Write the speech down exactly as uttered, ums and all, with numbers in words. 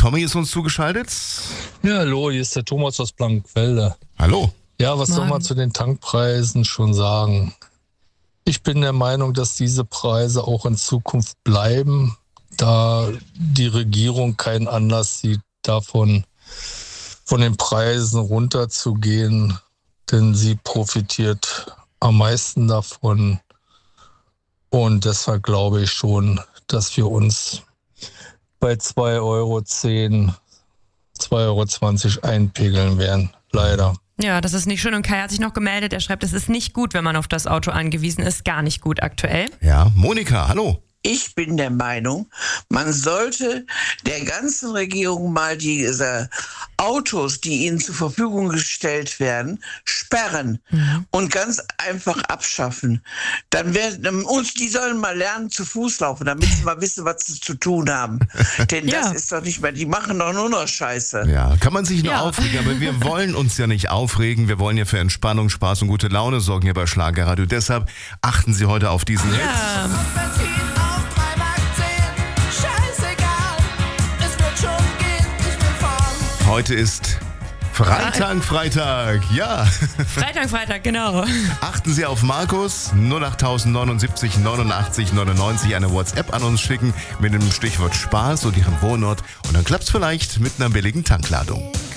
Tommy ist uns zugeschaltet. Ja, hallo, hier ist der Thomas aus Blankenfelde. Hallo. Ja, was soll man zu den Tankpreisen schon sagen? Ich bin der Meinung, dass diese Preise auch in Zukunft bleiben, da die Regierung keinen Anlass sieht, davon von den Preisen runterzugehen, denn sie profitiert am meisten davon. Und deshalb glaube ich schon, dass wir uns bei zwei Euro zehn, zwei Euro zwanzig einpegeln werden. Leider. Ja, das ist nicht schön. Und Kai hat sich noch gemeldet. Er schreibt, es ist nicht gut, wenn man auf das Auto angewiesen ist. Gar nicht gut aktuell. Ja, Monika, hallo. Ich bin der Meinung, man sollte der ganzen Regierung mal diese Autos, die ihnen zur Verfügung gestellt werden, sperren mhm. und ganz einfach abschaffen. Dann werden uns, die sollen mal lernen zu Fuß laufen, damit sie mal wissen, was sie zu tun haben. Denn ja. das ist doch nicht mehr, die machen doch nur noch Scheiße. Ja, kann man sich nur ja. aufregen, aber wir wollen uns ja nicht aufregen. Wir wollen ja für Entspannung, Spaß und gute Laune sorgen hier bei Schlagerradio. Deshalb achten Sie heute auf diesen ja. Hit. Heute ist Freitag, Freitag, ja. Freitag, Freitag, genau. Achten Sie auf Markus, null acht neun sieben neunundachtzig neunundneunzig, eine WhatsApp an uns schicken mit dem Stichwort Spaß und Ihrem Wohnort und dann klappt's vielleicht mit einer billigen Tankladung.